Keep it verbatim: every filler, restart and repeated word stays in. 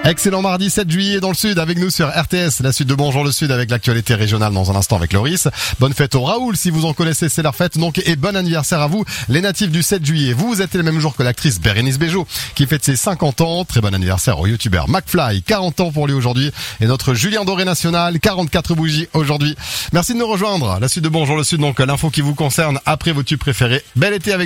Excellent mardi sept juillet dans le Sud avec nous sur R T S, la suite de Bonjour le Sud avec l'actualité régionale dans un instant avec Loris. Bonne fête au Raoul si vous en connaissez, c'est leur fête donc, et bon anniversaire à vous les natifs du sept juillet. Vous, vous êtes le même jour que l'actrice Bérénice Bejo qui fête ses cinquante ans. Très bon anniversaire au youtubeur McFly, quarante ans pour lui aujourd'hui, et notre Julien Doré national, quarante-quatre bougies aujourd'hui. Merci de nous rejoindre. La suite de Bonjour le Sud, donc l'info qui vous concerne après vos tubes préférés. Bel été avec